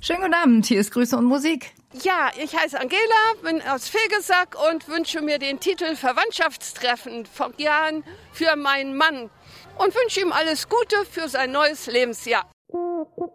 Schönen guten Abend, hier ist Grüße und Musik. Ja, ich heiße Angela, bin aus Vilgesack und wünsche mir den Titel Verwandtschaftstreffen von Jan für meinen Mann und wünsche ihm alles Gute für sein neues Lebensjahr.